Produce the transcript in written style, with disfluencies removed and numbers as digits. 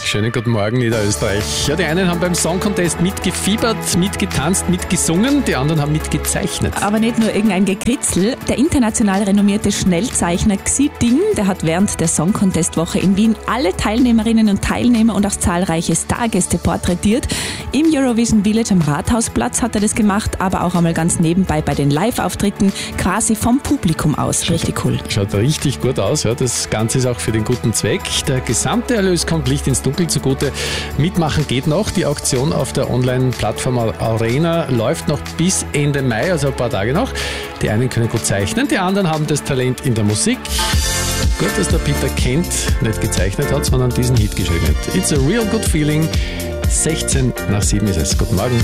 Schönen guten Morgen, Niederösterreich. Ja, die einen haben beim Song Contest mitgefiebert, mitgetanzt, mitgesungen, die anderen haben mitgezeichnet. Aber nicht nur irgendein Gekritzel. Der international renommierte Schnellzeichner Xi Ding, der hat während der Song Contest Woche in Wien alle Teilnehmerinnen und Teilnehmer und auch zahlreiche Stargäste porträtiert. Im Eurovision Village am Rathausplatz hat er das gemacht, aber auch einmal ganz nebenbei bei den Live-Auftritten, quasi vom Publikum aus. Richtig cool. Schaut richtig gut aus. Ja. Das Ganze ist auch für den guten Zweck. Der gesamte Erlös kommt Licht ins Dunkel zugute. Mitmachen geht noch. Die Auktion auf der Online-Plattform Arena läuft noch bis Ende Mai, also ein paar Tage noch. Die einen können gut zeichnen, die anderen haben das Talent in der Musik. Gut, dass der Peter Kent nicht gezeichnet hat, sondern diesen Hit geschrieben hat. It's a real good feeling. 16 nach 7 ist es. Guten Morgen.